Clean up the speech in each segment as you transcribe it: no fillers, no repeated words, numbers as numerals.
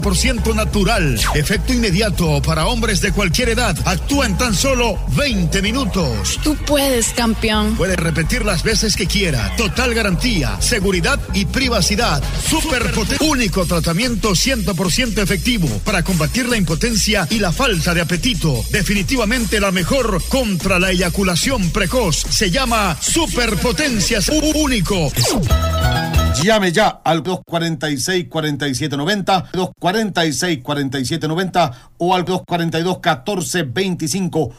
100% natural, efecto inmediato para hombres de cualquier edad. Actúa en tan solo 20 minutos. Tú puedes, campeón. Puede repetir las veces que quiera. Total garantía, seguridad y privacidad. Superpotente. Único tratamiento 100% efectivo para combatir la impotencia y la falta de apetito. Definitivamente la mejor contra la eyaculación precoz. Se llama Superpotencias Único. Llame ya al 246-4790, 246-4790 o al 242-1425,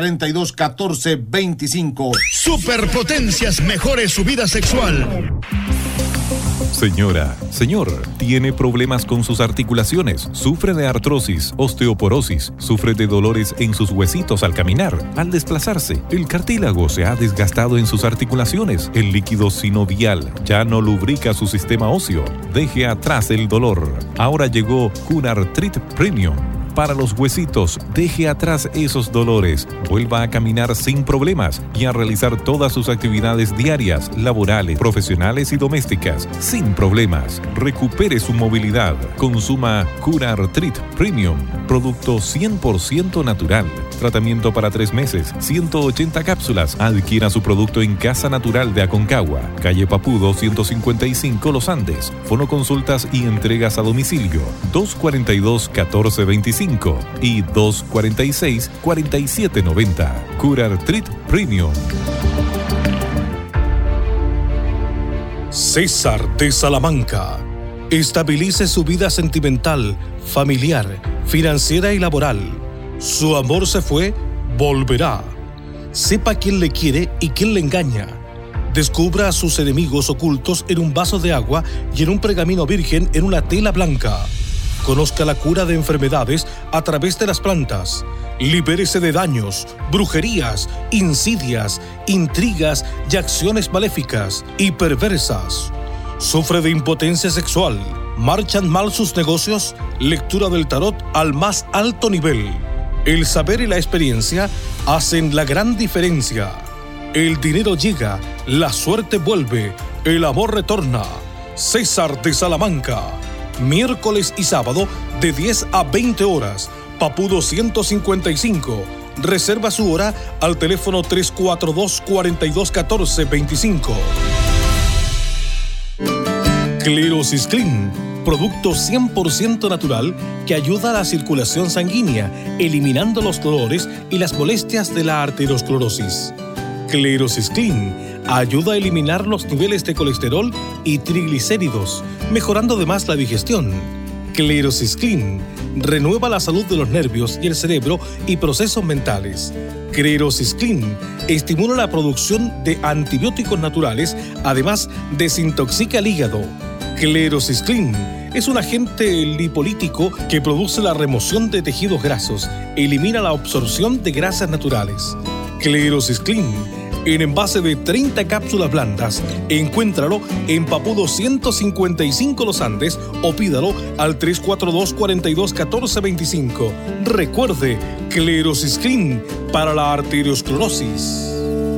242-1425. Superpotencias, mejore su vida sexual. Señora, señor, ¿tiene problemas con sus articulaciones? ¿Sufre de artrosis, osteoporosis? ¿Sufre de dolores en sus huesitos al caminar? Al desplazarse, el cartílago se ha desgastado en sus articulaciones. El líquido sinovial ya no lubrica su sistema óseo. Deje atrás el dolor. Ahora llegó Cunartrit Premium. Para los huesitos, deje atrás esos dolores, vuelva a caminar sin problemas y a realizar todas sus actividades diarias, laborales, profesionales y domésticas sin problemas. Recupere su movilidad. Consuma Cunartrit Premium, producto 100% natural. Tratamiento para 3 meses, 180 cápsulas. Adquiera su producto en Casa Natural de Aconcagua, calle Papudo 155 Los Andes. Fonoconsultas y entregas a domicilio 242-1425 y 246-4790. Cunartrit Premium. César de Salamanca. Estabilice su vida sentimental, familiar, financiera y laboral. Su amor se fue, volverá. Sepa quién le quiere y quién le engaña. Descubra a sus enemigos ocultos en un vaso de agua y en un pergamino virgen en una tela blanca. Conozca la cura de enfermedades a través de las plantas. Libérese de daños, brujerías, insidias, intrigas y acciones maléficas y perversas. Sufre de impotencia sexual. ¿Marchan mal sus negocios? Lectura del tarot al más alto nivel. El saber y la experiencia hacen la gran diferencia. El dinero llega, la suerte vuelve, el amor retorna. César de Salamanca. Miércoles y sábado de 10 a 20 horas. Papudo 155. Reserva su hora al teléfono 342-4214-25. Clerosis Clean, producto 100% natural que ayuda a la circulación sanguínea, eliminando los dolores y las molestias de la arteriosclerosis. Clerosis Clean ayuda a eliminar los niveles de colesterol y triglicéridos, mejorando además la digestión. Clerosis Clean renueva la salud de los nervios y el cerebro y procesos mentales. Clerosis Clean estimula la producción de antibióticos naturales, además desintoxica el hígado. Clerosis Clean es un agente lipolítico que produce la remoción de tejidos grasos, elimina la absorción de grasas naturales. Clerosis Clean, en envase de 30 cápsulas blandas. Encuéntralo en Papudo 155 Los Andes o pídalo al 342-4214-25. Recuerde, Clerosis Clean para la arteriosclerosis.